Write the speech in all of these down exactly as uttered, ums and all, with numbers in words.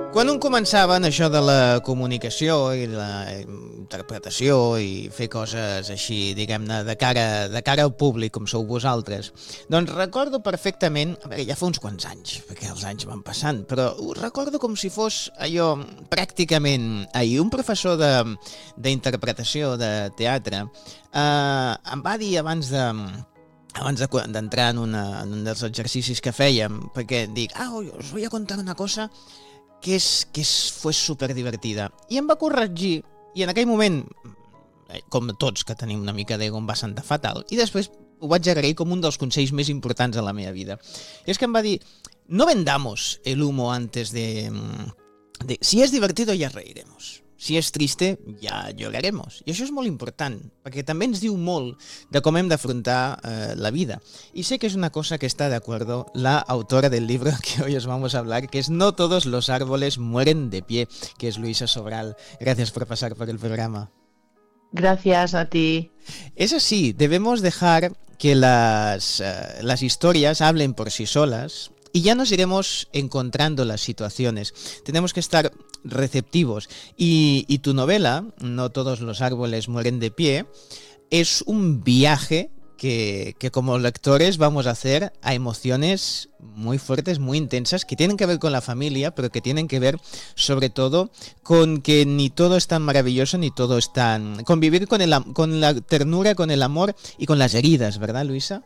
Quan un començava en això de la comunicació i la interpretació i fer coses així, diguem-ne, de cara, de cara al públic, com sou vosaltres, doncs recordo perfectament, a veure, ja fa uns quants anys, perquè els anys van passant, però ho recordo com si fos allò pràcticament ahir. Un professor de, d'interpretació de teatre eh, em va dir abans de... abans de, d'entrar en, una, en un dels exercicis que fèiem, perquè dic, ah, us voy a contar una cosa que és, que és, fue superdivertida. I em va corregir, i en aquell moment, com tots que tenim una mica d'ego, em va sentar fatal, i després ho vaig agrair com un dels consells més importants de la meva vida. I és que em va dir, no vendamos el humo antes de... de si és divertido ya reiremos. Si és triste, ja lloraremos. I això és molt important, perquè també ens diu molt de com hem d'afrontar eh, la vida. Y sé que es una cosa que está de acuerdo la autora del libro que hoy os vamos a hablar, que es No todos los árboles mueren de pie, que es Luisa Sobral. Gracias por pasar por el programa. Gracias a ti. Es así, debemos dejar que las, uh, las historias hablen por sí solas, y ya nos iremos encontrando las situaciones. Tenemos que estar receptivos. Y, y tu novela, No todos los árboles mueren de pie, es un viaje que, que como lectores vamos a hacer a emociones muy fuertes, muy intensas, que tienen que ver con la familia, pero que tienen que ver sobre todo con que ni todo es tan maravilloso, ni todo es tan... Convivir con, el, con la ternura, con el amor y con las heridas, ¿verdad, Luisa?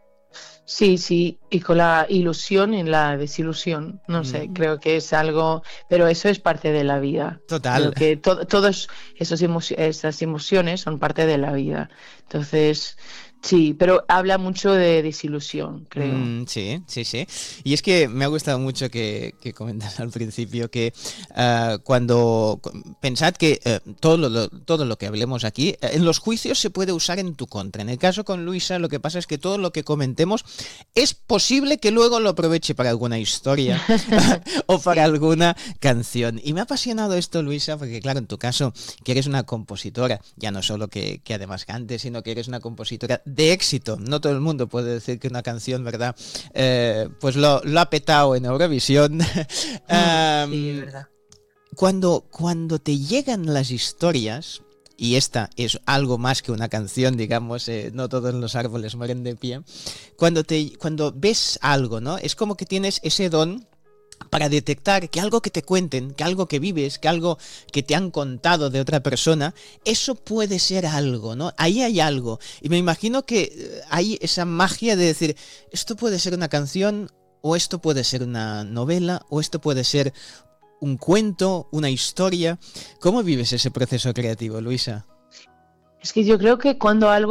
Sí, sí, y con la ilusión y la desilusión, no sé, mm. creo que es algo, pero eso es parte de la vida. Total. Creo que to- todos esos emo- esas emociones son parte de la vida. Entonces, sí, pero habla mucho de desilusión, creo. Mm, sí, sí, sí. Y es que me ha gustado mucho que, que comentas al principio que uh, cuando... Pensad que uh, todo, lo, todo lo que hablemos aquí, uh, en los juicios se puede usar en tu contra. En el caso con Luisa, lo que pasa es que todo lo que comentemos es posible que luego lo aproveche para alguna historia o para alguna canción. Y me ha apasionado esto, Luisa, porque claro, en tu caso, que eres una compositora, ya no solo que, que además cantes, sino que eres una compositora de éxito. No todo el mundo puede decir que una canción, ¿verdad? Eh, pues lo, lo ha petado en Eurovisión. um, sí, verdad. Cuando, cuando te llegan las historias, y esta es algo más que una canción, digamos, eh, no todos los árboles mueren de pie, cuando, te, cuando ves algo, ¿no? Es como que tienes ese don para detectar que algo que te cuenten, que algo que vives, que algo que te han contado de otra persona, eso puede ser algo, ¿no? Ahí hay algo. Y me imagino que hay esa magia de decir, esto puede ser una canción, o esto puede ser una novela, o esto puede ser un cuento, una historia. ¿Cómo vives ese proceso creativo, Luisa? Es que yo creo que cuando algo